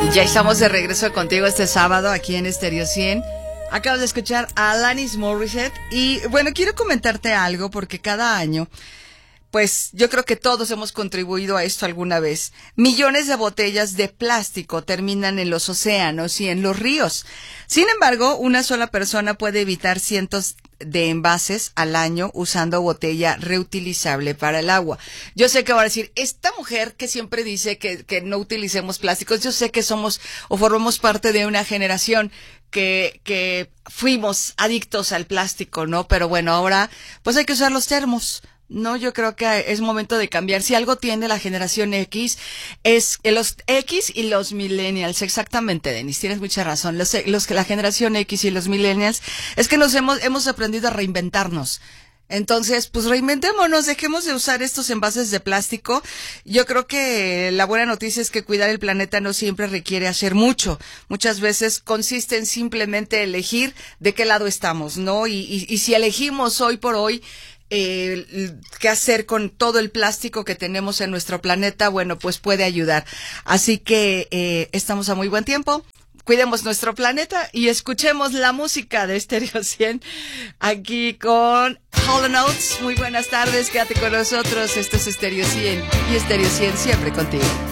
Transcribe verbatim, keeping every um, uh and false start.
Ya estamos de regreso contigo este sábado aquí en Stereo cien. Acabas de escuchar a Alanis Morissette y bueno, quiero comentarte algo porque cada año, pues yo creo que todos hemos contribuido a esto alguna vez. Millones de botellas de plástico terminan en los océanos y en los ríos. Sin embargo, una sola persona puede evitar cientos de envases al año usando botella reutilizable para el agua. Yo sé que va a decir, esta mujer que siempre dice que, que no utilicemos plásticos, yo sé que somos o formamos parte de una generación que, que fuimos adictos al plástico, ¿no? Pero bueno, ahora pues hay que usar los termos. No, yo creo que es momento de cambiar. Si algo tiene la generación X, es los X y los millennials. Exactamente, Denis, tienes mucha razón. Los, los la generación X y los millennials es que nos hemos, hemos aprendido a reinventarnos. Entonces, pues reinventémonos, dejemos de usar estos envases de plástico. Yo creo que la buena noticia es que cuidar el planeta no siempre requiere hacer mucho. Muchas veces consiste en simplemente elegir de qué lado estamos, ¿no? Y, y, y si elegimos hoy por hoy Eh, qué hacer con todo el plástico que tenemos en nuestro planeta, bueno, pues puede ayudar. Así que eh, estamos a muy buen tiempo. Cuidemos nuestro planeta y escuchemos la música de Stereo cien aquí con Hall and Oates. Muy buenas tardes, quédate con nosotros. Esto es Stereo cien y Stereo cien siempre contigo.